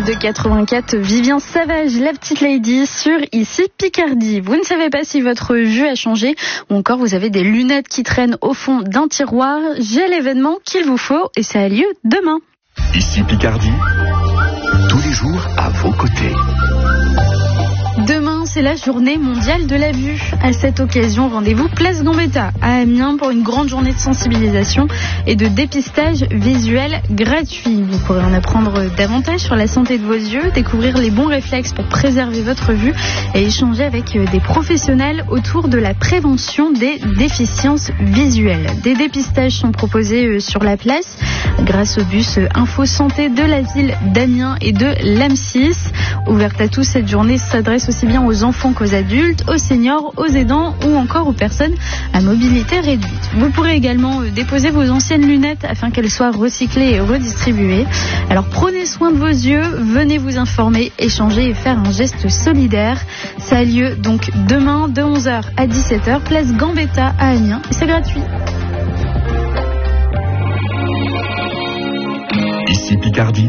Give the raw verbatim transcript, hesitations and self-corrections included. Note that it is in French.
de quatre-vingt-quatre, Vivien Savage, la petite lady sur Ici Picardie. Vous ne savez pas si votre vue a changé ou encore vous avez des lunettes qui traînent au fond d'un tiroir. J'ai l'événement qu'il vous faut et ça a lieu demain. Ici Picardie, tous les jours à vos côtés. Demain, c'est la journée mondiale de la vue. À cette occasion, rendez-vous place Gambetta à Amiens pour une grande journée de sensibilisation et de dépistage visuel gratuit. Vous pourrez en apprendre davantage sur la santé de vos yeux, découvrir les bons réflexes pour préserver votre vue et échanger avec des professionnels autour de la prévention des déficiences visuelles. Des dépistages sont proposés sur la place grâce au bus Info Santé de la ville d'Amiens et de l'A M six. Ouverte à tous, cette journée s'adresse aussi bien aux enfants qu'aux adultes, aux seniors, aux aidants ou encore aux personnes à mobilité réduite. Vous pourrez également déposer vos anciennes lunettes afin qu'elles soient recyclées et redistribuées. Alors prenez soin de vos yeux, venez vous informer, échanger et faire un geste solidaire. Ça a lieu donc demain de onze heures à dix-sept heures, place Gambetta à Amiens et c'est gratuit. Ici Picardie.